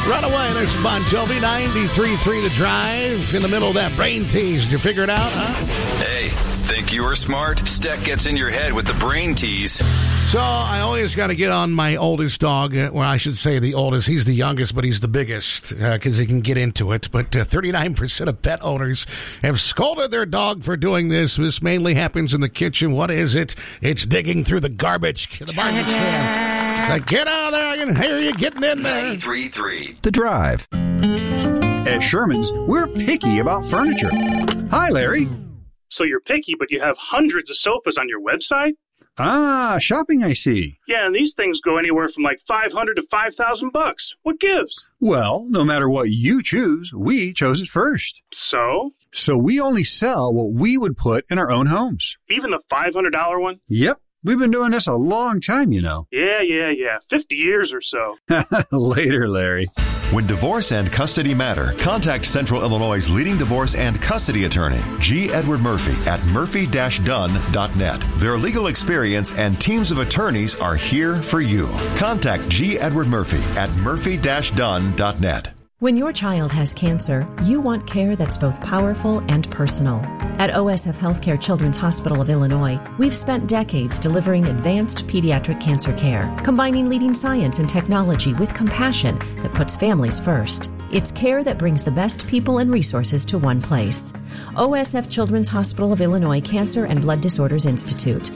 Runaway, there's Bon Jovi, 93.3 The Drive. In the middle of that brain tease. Did you figure it out, huh? Hey, think you were smart? Steck gets in your head with the brain tease. So I always got to get on my oldest dog. Well, I should say the oldest. He's the youngest, but he's the biggest because he can get into it. But 39% of pet owners have scolded their dog for doing this. This mainly happens in the kitchen. What is it? It's digging through the garbage, the garbage can. Like, get out of there. I can hear you getting in there. 93.3 The Drive. At Sherman's, we're picky about furniture. Hi, Larry. So you're picky, but you have hundreds of sofas on your website? Ah, shopping, I see. Yeah, and these things go anywhere from like $500 to $5,000. What gives? Well, no matter what you choose, we chose it first. So? So we only sell what we would put in our own homes. Even the $500 one? Yep. We've been doing this a long time, you know. Yeah. 50 years or so. Later, Larry. When divorce and custody matter, contact Central Illinois' leading divorce and custody attorney, G. Edward Murphy, at murphy-dunn.net. Their legal experience and teams of attorneys are here for you. Contact G. Edward Murphy at murphy-dunn.net. When your child has cancer, you want care that's both powerful and personal. At OSF Healthcare Children's Hospital of Illinois, we've spent decades delivering advanced pediatric cancer care, combining leading science and technology with compassion that puts families first. It's care that brings the best people and resources to one place. OSF Children's Hospital of Illinois Cancer and Blood Disorders Institute.